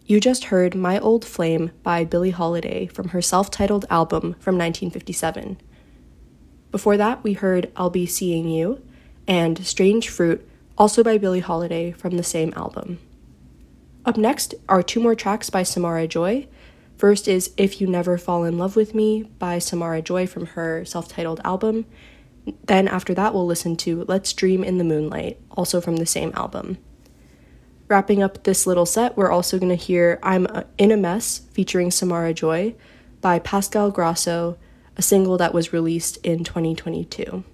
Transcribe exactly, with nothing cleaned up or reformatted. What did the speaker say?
You just heard My Old Flame by Billie Holiday from her self-titled album from nineteen fifty-seven. Before that, we heard I'll Be Seeing You and Strange Fruit, also by Billie Holiday from the same album. Up next are two more tracks by Samara Joy. First is If You Never Fall in Love With Me by Samara Joy from her self-titled album. Then after that, we'll listen to Let's Dream in the Moonlight, also from the same album. Wrapping up this little set, we're also going to hear I'm in a Mess featuring Samara Joy by Pascal Grasso, a single that was released in twenty twenty-two.